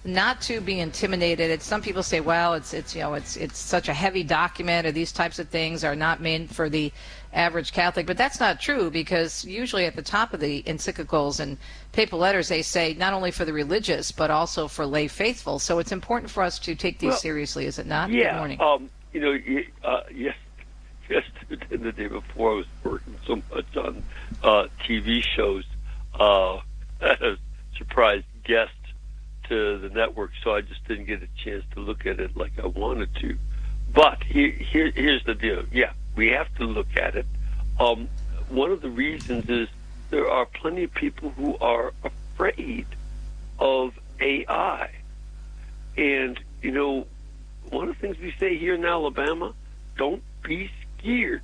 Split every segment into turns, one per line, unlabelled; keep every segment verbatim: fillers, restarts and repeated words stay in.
not to be intimidated. It's, some people say, well, it's it's you know it's it's such a heavy document, or these types of things are not meant for the average Catholic. But that's not true, because usually at the top of the encyclicals and papal letters they say not only for the religious but also for lay faithful. So it's important for us to take these
well,
seriously, is it not?
Yeah.
Good morning.
Um, you know, uh, yes, yesterday and the day before I was working so much on uh, T V shows. Uh, a surprise guest to the network, so I just didn't get a chance to look at it like I wanted to. But here, here, here's the deal. Yeah, we have to look at it. Um, one of the reasons is there are plenty of people who are afraid of A I. And, you know, one of the things we say here in Alabama, don't be scared.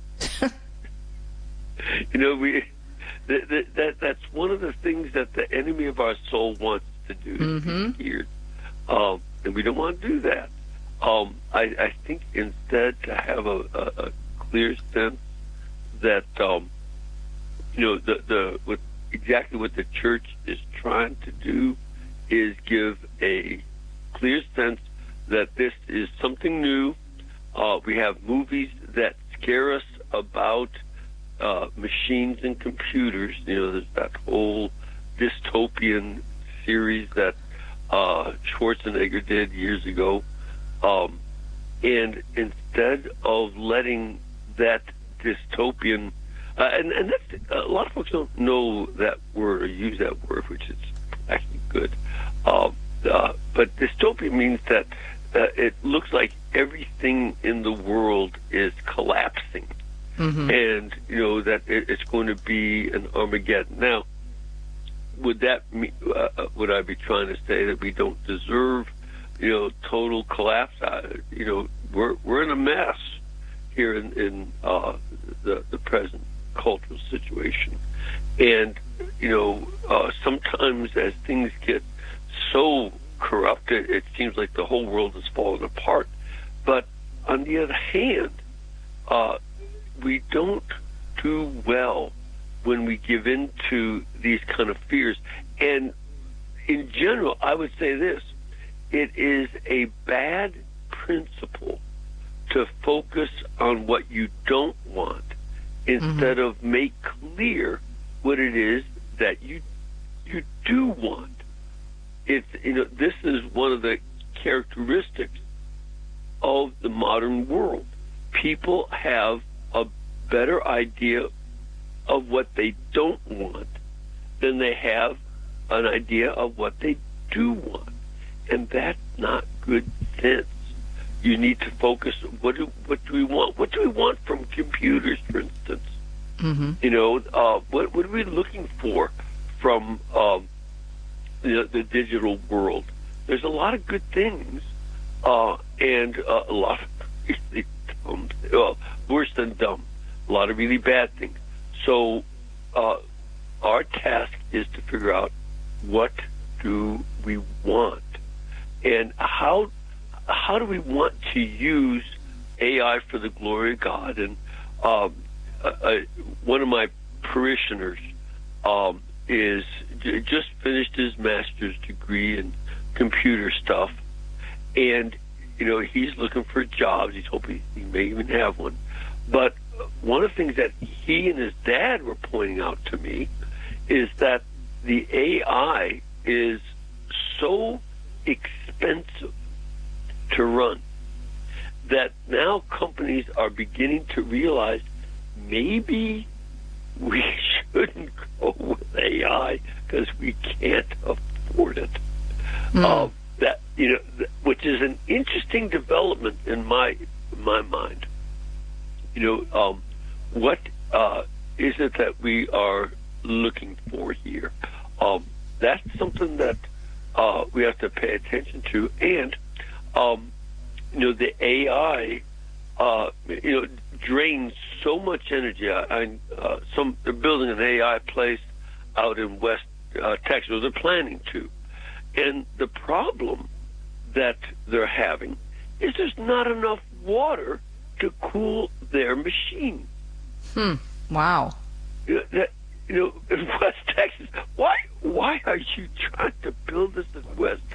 You know, we that, that, that that's one of the things that the enemy of our soul wants to do,
mm-hmm.
to be scared. Um, and we don't want to do that. Um, I, I think instead to have a, a, a clear sense that, um, you know, the, the what, exactly what the church is trying to do is give a clear sense that this is something new. Uh, we have movies that scare us about uh, machines and computers. You know, there's that whole dystopian series that uh, Schwarzenegger did years ago. Um, and instead of letting that dystopian, uh, and, and that's, a lot of folks don't know that word or use that word, which is actually good. Uh, uh, but dystopia means that uh, it looks like everything in the world is collapsing. Mm-hmm. And, you know, that it, it's going to be an Armageddon. Now, would that mean, uh, would I be trying to say that we don't deserve, you know, total collapse? Uh, you know, we're we're in a mess here in, in uh, the the present cultural situation, and you know, uh, sometimes as things get so corrupted, it seems like the whole world is falling apart. But on the other hand, uh, we don't do well when we give in to these kind of fears. And in general, I would say this: it is a bad principle to focus on what you don't want instead mm-hmm. of make clear what it is that you you do want. It's, you know, this is one of the characteristics of the modern world. People have a better idea of what they don't want than they have an idea of what they do want. And that's not good sense. You need to focus. What do what do we want? What do we want from computers, for instance? Mm-hmm. You know, uh, what what are we looking for from um, the, the digital world? There's a lot of good things, uh, and uh, a lot of really dumb, well, worse than dumb. A lot of really bad things. So, uh, our task is to figure out what do we want, and how. How do we want to use A I for the glory of God? And um, uh, uh, one of my parishioners um, is j- just finished his master's degree in computer stuff, and you know he's looking for jobs. He's hoping he may even have one. But one of the things that he and his dad were pointing out to me is that the A I is so expensive to run that now companies are beginning to realize maybe we shouldn't go with A I because we can't afford it. Mm. Uh, that you know, th- which is an interesting development in my in my mind. You know, um, what uh, is it that we are looking for here? Um, that's something that uh, we have to pay attention to. And Um, you know, the A I, uh, you know, drains so much energy. I, I uh, some they're building an A I place out in West uh, Texas. Or they're planning to, and the problem that they're having is there's not enough water to cool their machine.
Hmm. Wow.
You know, that, you know in West Texas, why why are you trying to build this in West